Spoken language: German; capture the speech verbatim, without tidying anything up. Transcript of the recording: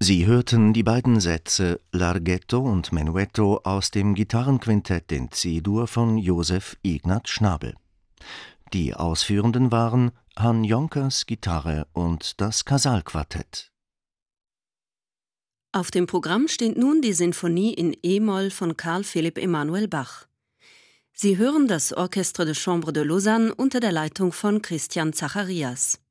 Sie hörten die beiden Sätze Larghetto und Menuetto aus dem Gitarrenquintett in C-Dur von Joseph Ignaz Schnabel. Die Ausführenden waren Han Jonkers Gitarre und das Casal-Quartett. Auf dem Programm steht nun die Sinfonie in E-Moll von Carl Philipp Emanuel Bach. Sie hören das Orchestre de Chambre de Lausanne unter der Leitung von Christian Zacharias.